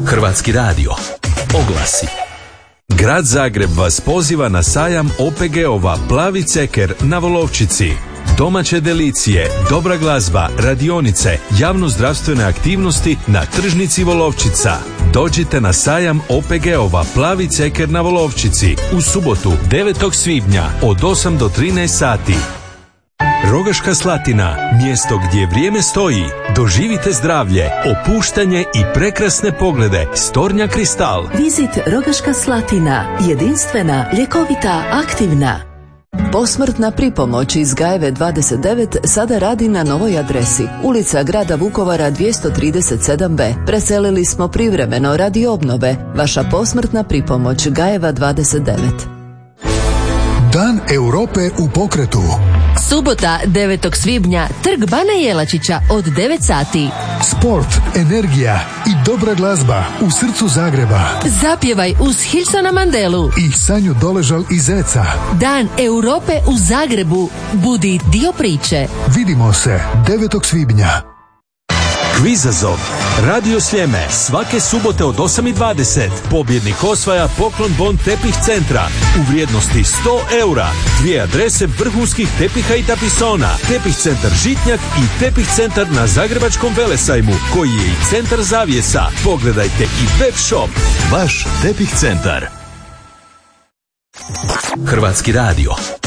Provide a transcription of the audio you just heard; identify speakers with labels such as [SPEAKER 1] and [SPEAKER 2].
[SPEAKER 1] Hrvatski radio. Oglasi. Grad Zagreb vas poziva na sajam OPG-ova Plavi ceker na Volovčici. Domaće delicije, dobra glazba, radionice, javno-zdravstvene aktivnosti na tržnici Volovčica. Dođite na sajam OPG-ova Plavi ceker na Volovčici u subotu 9. svibnja od 8 do 13 sati. Rogaška Slatina, mjesto gdje vrijeme stoji. Doživite zdravlje, opuštanje i prekrasne poglede s tornja Kristal.
[SPEAKER 2] Vizit Rogaška Slatina, jedinstvena, ljekovita, aktivna. Posmrtna pripomoć iz Gajeve 29 sada radi na novoj adresi. Ulica Grada Vukovara 237b. Preselili smo privremeno radi obnove. Vaša posmrtna pripomoć Gajeva 29.
[SPEAKER 3] Dan Europe u pokretu.
[SPEAKER 4] Subota 9. svibnja, Trg Bana Jelačića od 9 sati.
[SPEAKER 3] Sport, energija i dobra glazba u srcu Zagreba.
[SPEAKER 4] Zapjevaj uz Hilsona Mandelu
[SPEAKER 3] I Sanju Doležal iz Zeca.
[SPEAKER 4] Dan Europe u Zagrebu. Budi dio priče.
[SPEAKER 3] Vidimo se 9. svibnja.
[SPEAKER 1] Kvizazov. Radio Sljeme. Svake subote od 8:20. Pobjednik osvaja poklon bon tepih centra u vrijednosti 100 eura. 2 adrese vrhunskih tepiha i tapisona. Tepih centar Žitnjak i tepih centar na Zagrebačkom Velesajmu, koji je i centar zavjesa. Pogledajte i web shop. Vaš tepih centar. Hrvatski radio.